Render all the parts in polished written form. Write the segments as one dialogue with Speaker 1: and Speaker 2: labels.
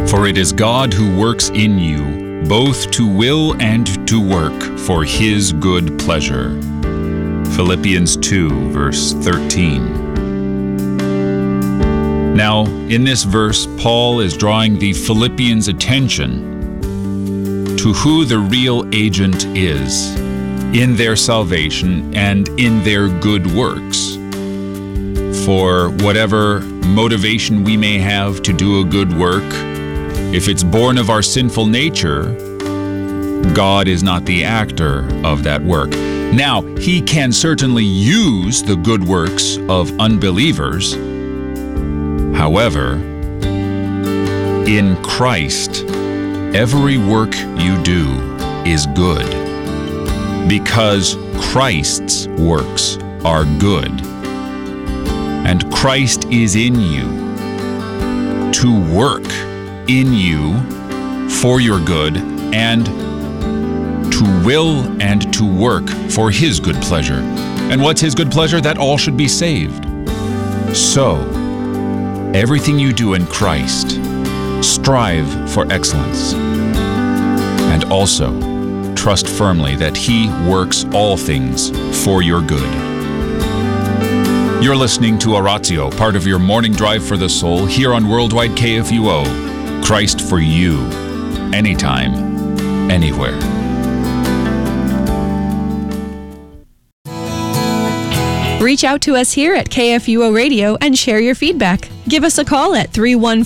Speaker 1: For it is God who works in you, both to will and to work for His good pleasure. Philippians 2, verse 13. Now, in this verse, Paul is drawing the Philippians' attention to who the real agent is in their salvation and in their good works. For whatever motivation we may have to do a good work, if it's born of our sinful nature, God is not the actor of that work. Now, He can certainly use the good works of unbelievers. However, in Christ, every work you do is good, because Christ's works are good. And Christ is in you to work in you for your good and to will and to work for His good pleasure. And what's His good pleasure? That all should be saved. So, everything you do in Christ, strive for excellence. And also, trust firmly that He works all things for your good. You're listening to Oratio, part of your morning drive for the soul, here on Worldwide KFUO. Christ for you, anytime, anywhere.
Speaker 2: Reach out to us here at KFUO Radio and share your feedback. Give us a call at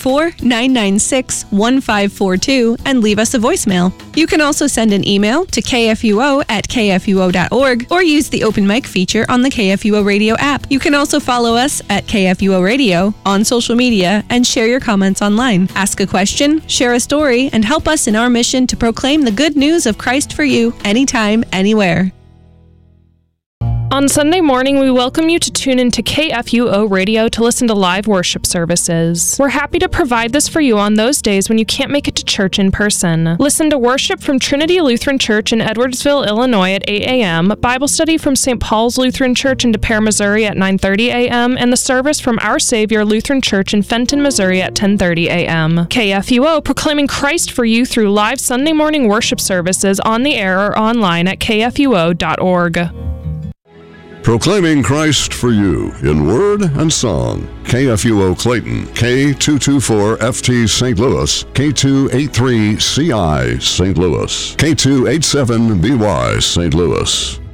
Speaker 2: 314-996-1542 and leave us a voicemail. You can also send an email to kfuo@kfuo.org or use the open mic feature on the KFUO Radio app. You can also follow us at KFUO Radio on social media and share your comments online. Ask a question, share a story, and help us in our mission to proclaim the good news of Christ for you anytime, anywhere.
Speaker 3: On Sunday morning, we welcome you to tune into KFUO Radio to listen to live worship services. We're happy to provide this for you on those days when you can't make it to church in person. Listen to worship from Trinity Lutheran Church in Edwardsville, Illinois at 8 a.m., Bible study from St. Paul's Lutheran Church in Des Peres, Missouri at 9:30 a.m., and the service from Our Savior Lutheran Church in Fenton, Missouri at 10:30 a.m. KFUO, proclaiming Christ for you through live Sunday morning worship services on the air or online at kfuo.org.
Speaker 4: Proclaiming Christ for you in word and song. KFUO Clayton, K224FT St. Louis, K283CI St. Louis, K287BY St. Louis.